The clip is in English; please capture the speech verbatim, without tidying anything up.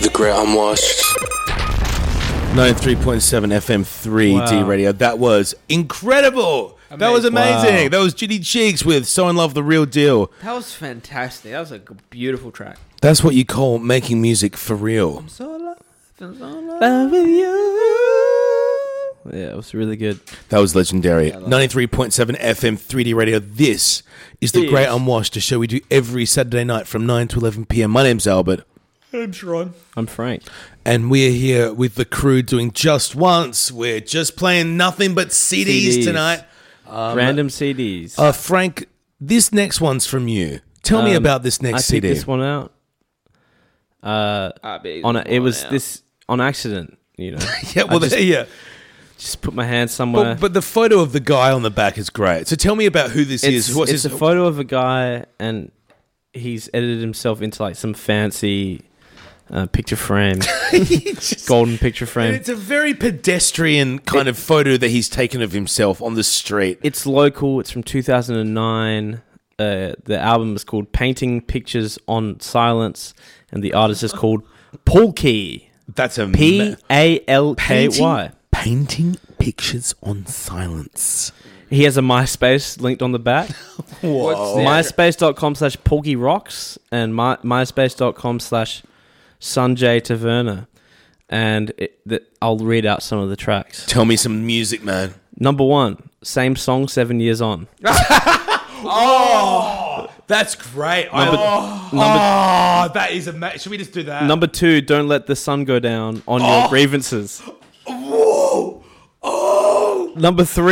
The Great Unwashed. ninety-three point seven F M three D Wow. radio. That was incredible. That was amazing. Wow. That was Ginny Cheeks with So In Love, The Real Deal. That was fantastic. That was a g- beautiful track. That's what you call making music for real. So love, so love. Love with you. Yeah, it was really good. That was legendary. Yeah, I love ninety-three point seven F M three D radio. This is The Yes. Great Unwashed, a show we do every Saturday night from nine to eleven p.m. My name's Albert. I'm Sharon. I'm Frank. And we're here with the crew doing Just Once. We're just playing nothing but C Ds, C Ds. tonight. Random C Ds. Uh, Frank, this next one's from you. Tell me Um, about this next I C D. picked this one out. Uh, on a, it was this on accident, you know. Yeah, well, I just, yeah. just put my hand somewhere. But, but the photo of the guy on the back is great. So tell me about who this it's is. What's it's his a photo of a guy, and he's edited himself into like some fancy uh, picture frame, Just- golden picture frame. It's a very pedestrian kind of photo that he's taken of himself on the street. It's local. It's from two thousand nine. Uh, the album is called Painting Pictures on Silence, and the artist is called Palky. That's a P A L K Y. Painting pictures on silence. He has a MySpace linked on the back. Whoa. MySpace.com slash Porky Rocks and my, MySpace.com slash Sanjay Taverna. And it, the, I'll read out some of the tracks. Tell me some music, man. Number one, same song, seven years on. Oh, that's great. Number, I, number, oh, that is amazing. Should we just do that? number two, don't let the sun go down on Oh. your grievances. Whoa. Oh. Number three,